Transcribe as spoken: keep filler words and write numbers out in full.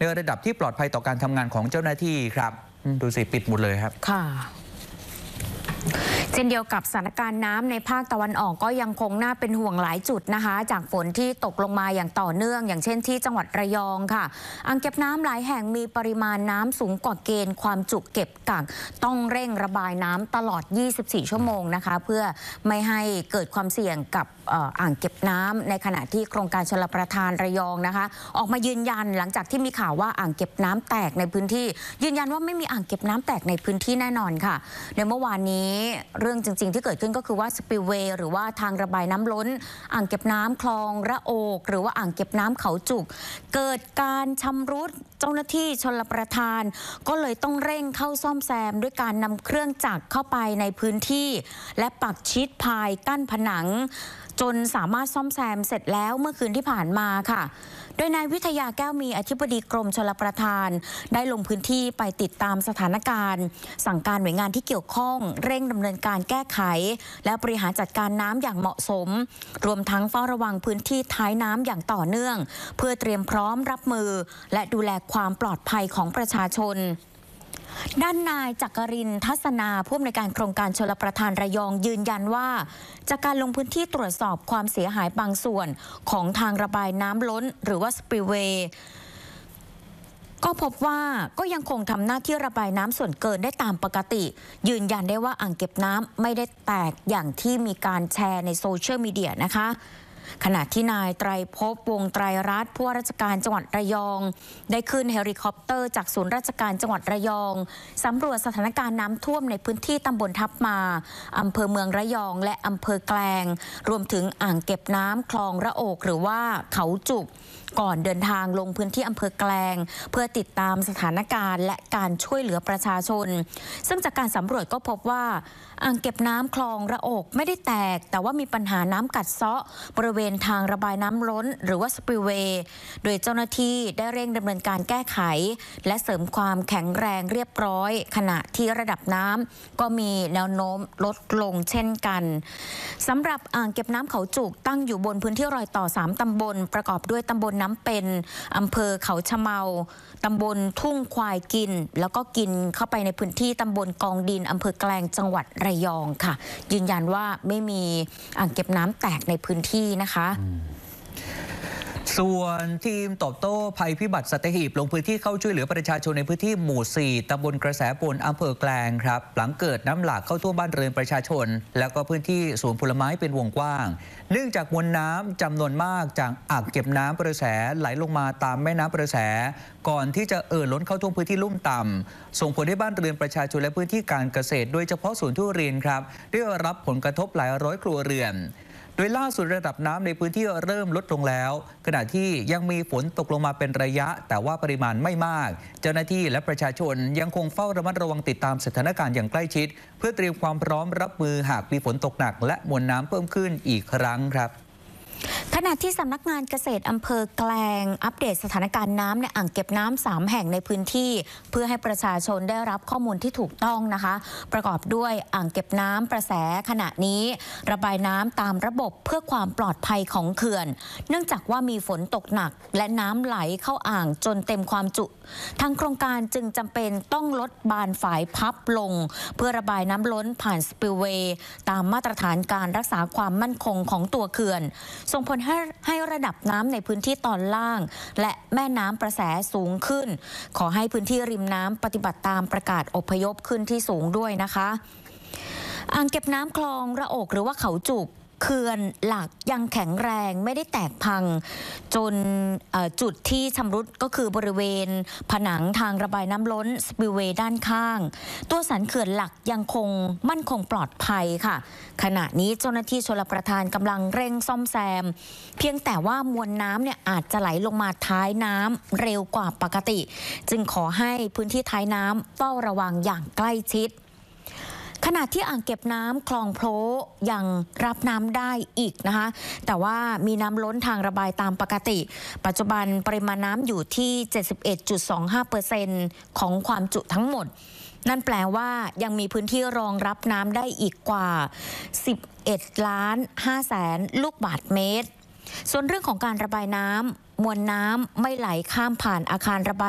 ในระดับที่ปลอดภัยต่อการทำงานของเจ้าหน้าที่ครับดูสิปิดหมดเลยครับค่ะเช่นเดียวกับสถานการณ์น้ำในภาคตะวันออกก็ยังคงน่าเป็นห่วงหลายจุดนะคะจากฝนที่ตกลงมาอย่างต่อเนื่องอย่างเช่นที่จังหวัดระยองค่ะอ่างเก็บน้ำหลายแห่งมีปริมาณน้ำสูงกว่าเกณฑ์ความจุเก็บกักต้องเร่งระบายน้ำตลอดยี่สิบสี่ชั่วโมงนะคะเพื่อไม่ให้เกิดความเสี่ยงกับอ่างเก็บน้ำในขณะที่โครงการชลประทานระยองนะคะออกมายืนยันหลังจากที่มีข่าวว่าอ่างเก็บน้ำแตกในพื้นที่ยืนยันว่าไม่มีอ่างเก็บน้ำแตกในพื้นที่แน่นอนค่ะในเมื่อวานนี้เรื่องจริงๆที่เกิดขึ้นก็คือว่าสปิลเวย์หรือว่าทางระบายน้ำล้นอ่างเก็บน้ำคลองระโอกหรือว่าอ่างเก็บน้ำเขาจุกเกิดการชำรุดเจ้าหน้าที่ชลประทานก็เลยต้องเร่งเข้าซ่อมแซมด้วยการนำเครื่องจักรเข้าไปในพื้นที่และปักชิดพายกั้นผนังจนสามารถซ่อมแซมเสร็จแล้วเมื่อคืนที่ผ่านมาค่ะโดยนายวิทยาแก้วมีอธิบดีกรมชลประทานได้ลงพื้นที่ไปติดตามสถานการณ์สั่งการหน่วยงานที่เกี่ยวข้องเร่งดำเนินการแก้ไขและบริหารจัดการน้ำอย่างเหมาะสมรวมทั้งเฝ้าระวังพื้นที่ท้ายน้ำอย่างต่อเนื่องเพื่อเตรียมพร้อมรับมือและดูแลความปลอดภัยของประชาชนด้านนายจักรินทร์ทัศนาผู้อำนวยการโครงการชลประทานระยองยืนยันว่าจากการลงพื้นที่ตรวจสอบความเสียหายบางส่วนของทางระบายน้ำล้นหรือว่าสปิลเวย์ก็พบว่าก็ยังคงทำหน้าที่ระบายน้ำส่วนเกินได้ตามปกติยืนยันได้ว่าอ่างเก็บน้ำไม่ได้แตกอย่างที่มีการแชร์ในโซเชียลมีเดียนะคะขณะที่นายไตรภพวงศ์ไตรรัตน์ผู้ว่าราชการจังหวัดระยองได้ขึ้นเฮลิคอปเตอร์จากศูนย์ราชการจังหวัดระยองสำรวจสถานการณ์น้ำท่วมในพื้นที่ตำบลทับมาอำเภอเมืองระยองและอำเภอแกลงรวมถึงอ่างเก็บน้ำคลองระโอกหรือว่าเขาจุกก่อนเดินทางลงพื้นที่อำเภอแกลงเพื่อติดตามสถานการณ์และการช่วยเหลือประชาชนซึ่งจากการสำรวจก็พบว่าอ่างเก็บน้ำคลองระโอกไม่ได้แตกแต่ว่ามีปัญหาน้ำกัดเซาะบริเวณทางระบายน้ำล้นหรือว่าสปิลเวย์โดยเจ้าหน้าที่ได้เร่งดำเนินการแก้ไขและเสริมความแข็งแรงเรียบร้อยขณะที่ระดับน้ำก็มีแนวโน้มลดลงเช่นกันสำหรับอ่างเก็บน้ำเขาจุกตั้งอยู่บนพื้นที่รอยต่อสามตำบลประกอบด้วยตำบลน้ำเป็นอำเภอเขาชะเมาตำบลทุ่งควายกินแล้วก็กินเข้าไปในพื้นที่ตำบลกองดินอำเภอแกลงจังหวัดระยองค่ะยืนยันว่าไม่มีอ่างเก็บน้ำแตกในพื้นที่นะคะส่วนทีมตอบโต้ภัยพิบัติสัตหีบลงพื้นที่เข้าช่วยเหลือประชาชนในพื้นที่หมู่สี่ตำบลกระแสปนอำเภอแกลงครับหลังเกิดน้ำหลากเข้าท่วมบ้านเรือนประชาชนแล้วก็พื้นที่สวนผลไม้เป็นวงกว้างเนื่องจากมวลน้ำจำนวนมากจากอ่างเก็บน้ำประแสไหลลงมาตามแม่น้ำประแสก่อนที่จะเอ่อล้นเข้าท่วมพื้นที่ลุ่มต่ำส่งผลให้บ้านเรือนประชาชนและพื้นที่การเกษตรโดยเฉพาะสวนทุเรียนครับได้รับผลกระทบหลายร้อยครัวเรือนโดยล่าสุดระดับน้ำในพื้นที่เริ่มลดลงแล้วขณะที่ยังมีฝนตกลงมาเป็นระยะแต่ว่าปริมาณไม่มากเจ้าหน้าที่และประชาชนยังคงเฝ้าระมัดระวังติดตามสถานการณ์อย่างใกล้ชิดเพื่อเตรียมความพร้อมรับมือหากมีฝนตกหนักและมวลน้ำเพิ่มขึ้นอีกครั้งครับขณะที่สำนักงานเกษตรอำเภอแกลงอัปเดตสถานการณ์น้ำในอ่างเก็บน้ำสามแห่งในพื้นที่เพื่อให้ประชาชนได้รับข้อมูลที่ถูกต้องนะคะประกอบด้วยอ่างเก็บน้ำประแสขณะนี้ระบายน้ำตามระบบเพื่อความปลอดภัยของเขื่อนเนื่องจากว่ามีฝนตกหนักและน้ำไหลเข้าอ่างจนเต็มความจุทางโครงการจึงจำเป็นต้องลดบานฝายพับลงเพื่อระบายน้ำล้นผ่านสปิลเวย์ตามมาตรฐานการรักษาความมั่นคงของตัวเขื่อนส่งผลให้ให้ระดับน้ำในพื้นที่ตอนล่างและแม่น้ำประแสสูงขึ้นขอให้พื้นที่ริมน้ำปฏิบัติตามประกาศอพยพขึ้นที่สูงด้วยนะคะอ่างเก็บน้ำคลองระโอกหรือว่าเขาจุกเขื่อนหลักยังแข็งแรงไม่ได้แตกพังจนจุดที่ชำรุดก็คือบริเวณผนังทางระบายน้ำล้นสปิลเวย์ด้านข้างตัวสันเขื่อนหลักยังคงมั่นคงปลอดภัยค่ะขณะนี้เจ้าหน้าที่ชลประทานกำลังเร่งซ่อมแซมเพียงแต่ว่ามวลน้ำเนี่ยอาจจะไหลลงมาท้ายน้ำเร็วกว่าปกติจึงขอให้พื้นที่ท้ายน้ำเฝ้าระวังอย่างใกล้ชิดขณะที่อ่างเก็บน้ำคลองโพยังรับน้ำได้อีกนะคะแต่ว่ามีน้ำล้นทางระบายตามปกติปัจจุบันปริมาณน้ำอยู่ที่ เจ็ดสิบเอ็ดจุดสองห้าเปอร์เซ็นต์ ของความจุทั้งหมดนั่นแปลว่ายังมีพื้นที่รองรับน้ำได้อีกกว่าสิบเอ็ดล้านห้าแสนลูกบาศก์เมตรส่วนเรื่องของการระบายน้ำมวลน้ำไม่ไหลข้ามผ่านอาคารระบาย